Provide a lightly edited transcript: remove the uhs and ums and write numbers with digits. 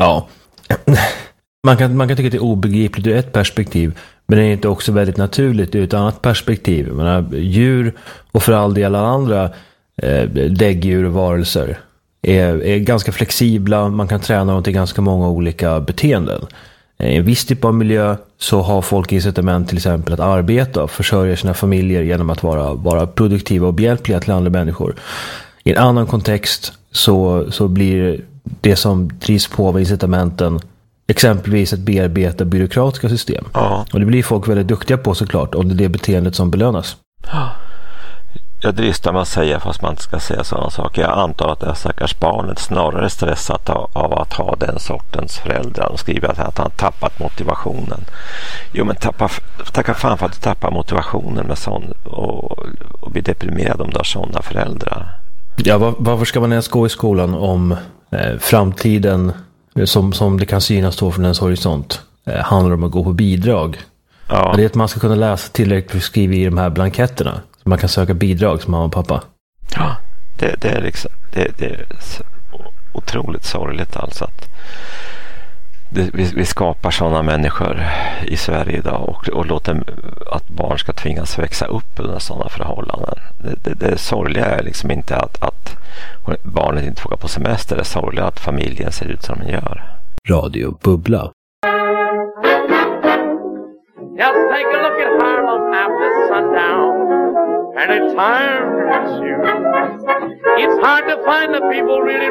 Ja. Man kan tycka att det är obegripligt ur ett perspektiv, men det är inte också väldigt naturligt ur ett annat perspektiv. Jag menar, djur och för all del andra däggdjur och varelser är ganska flexibla. Man kan träna dem till ganska många olika beteenden. I en viss typ av miljö så har folk incitament till exempel att arbeta och försörja sina familjer genom att vara produktiva och behjälpliga till andra människor. I en annan kontext så blir det som drivs på av incitamenten exempelvis att bearbeta byråkratiska system. Ja. Och det blir folk väldigt duktiga på såklart, om det är det beteendet som belönas. Jag dristar mig att säga, fast man inte ska säga sådana saker. Jag antar att det stackars barnet snarare stressat av att ha den sortens föräldrar. De skriver att han tappat motivationen. Jo, men tacka fan för att du tappar motivationen med sån och blir deprimerad om du har sådana föräldrar. Ja, varför ska man ens gå i skolan om framtiden som det kan synas då från ens horisont handlar om att gå på bidrag? Ja. Det är att man ska kunna läsa tillräckligt för att skriva i de här blanketterna så man kan söka bidrag som mamma och pappa. Ja, det är liksom det är otroligt sorgligt alltså att vi skapar sådana människor i Sverige idag och låter att barn ska tvingas växa upp under sådana förhållanden. Det sorgliga är liksom inte att barnet inte får gå på semester. Det sorgliga är att familjen ser ut som den gör. Radio Bubbla. Just take a look at Harlem after sundown, and it's time to miss you. It's hard to find the people really